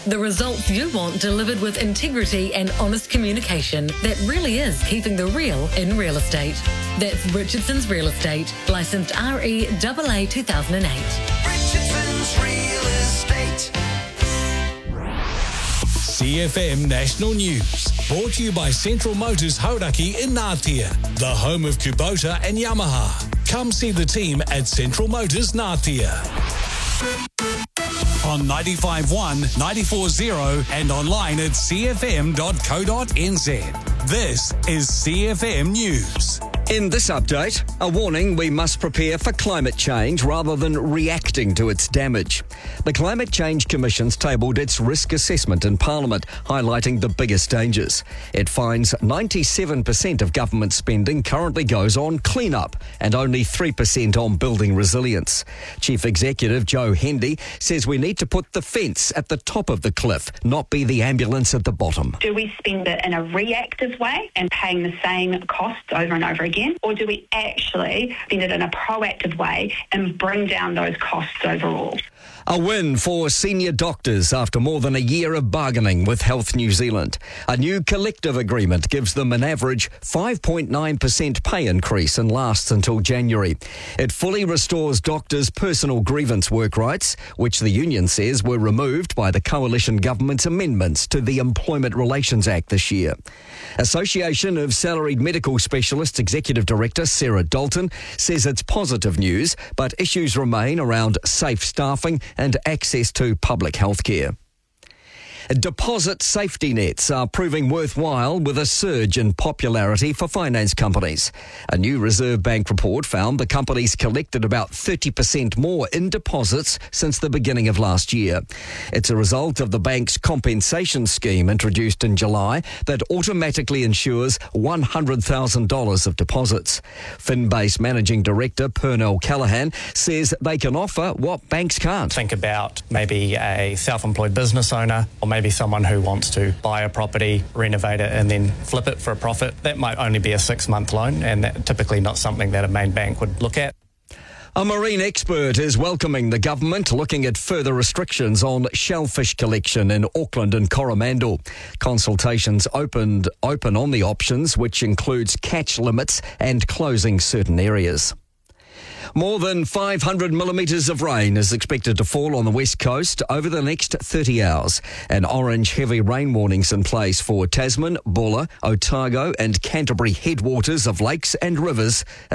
The results you want delivered with integrity and honest communication that really is keeping the real in real estate. That's Richardson's Real Estate, licensed REAA 2008. Richardson's Real Estate. CFM National News, brought to you by Central Motors Hauraki in Ngātea, the home of Kubota and Yamaha. Come see the team at Central Motors Ngātea. On 95.1, 94.0 and online at cfm.co.nz. This is CFM News. In this update, a warning we must prepare for climate change rather than reacting to its damage. The Climate Change Commission's tabled its risk assessment in Parliament, highlighting the biggest dangers. It finds 97% of government spending currently goes on clean-up and only 3% on building resilience. Chief Executive Joe Hendy says we need to put the fence at the top of the cliff, not be the ambulance at the bottom. Do we spend it in a reactive way and paying the same costs over and over again? Or do we actually spend it in a proactive way and bring down those costs overall? A win for senior doctors after more than a year of bargaining with Health New Zealand. A new collective agreement gives them an average 5.9% pay increase and lasts until January. It fully restores doctors' personal grievance work rights, which the union says were removed by the coalition government's amendments to the Employment Relations Act this year. Association of Salaried Medical Specialists Executive Director Sarah Dalton says it's positive news, but issues remain around safe staffing and access to public health care. Deposit safety nets are proving worthwhile with a surge in popularity for finance companies. A new Reserve Bank report found the companies collected about 30% more in deposits since the beginning of last year. It's a result of the bank's compensation scheme introduced in July that automatically insures $100,000 of deposits. Finbase Managing Director Pernell Callahan says they can offer what banks can't. Think about maybe a self-employed business owner or maybe someone who wants to buy a property, renovate it and then flip it for a profit. That might only be a 6-month loan and that typically not something that a main bank would look at. A marine expert is welcoming the government looking at further restrictions on shellfish collection in Auckland and Coromandel. Consultations open on the options, which includes catch limits and closing certain areas. More than 500 millimetres of rain is expected to fall on the west coast over the next 30 hours. An orange heavy rain warning's in place for Tasman, Bulla, Otago and Canterbury headwaters of lakes and rivers